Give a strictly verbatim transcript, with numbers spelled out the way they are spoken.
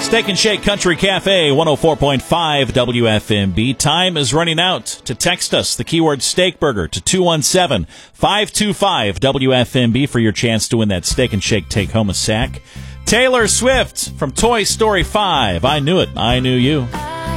Steak and Shake Country Cafe, one oh four point five W F M B. Time is running out to text us the keyword Steakburger to two one seven, five two five, W F M B for your chance to win that Steak and Shake take-home a sack. Taylor Swift from Toy Story five. I Knew It, I Knew You.